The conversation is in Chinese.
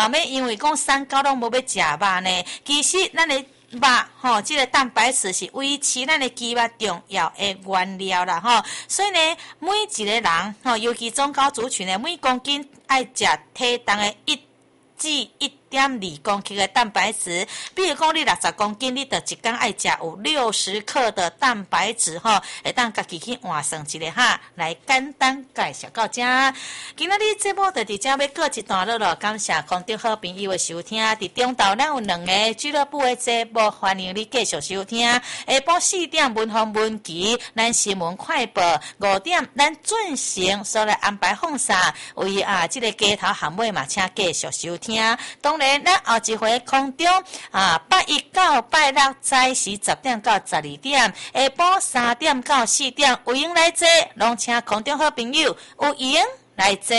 要因为讲三高拢无要食肉呢？其实咱的肉吼，这个蛋白质是维持咱的肌肉重要的原料啦吼。所以呢，每一个人吼，尤其中高族群呢，每公斤爱食体重的1至1.2公克的蛋白质，比如讲你60公斤，你就一天爱食有60克的蛋白质吼，会当家己去换算一下哈，来简单介绍到这。今仔日节目就伫这要告一段落了，感谢空中好朋友的收听。伫中昼咱有2个俱乐部的节目，欢迎你继续收听。下晡4点文风文集，咱新闻快报5点，咱准时所来安排放送。为这个街头巷尾嘛，请继续收听。当然，咱后一回空中拜一到拜六早时10点到12点，下晡3点到4点，有闲来坐，拢请空中好朋友有闲来坐。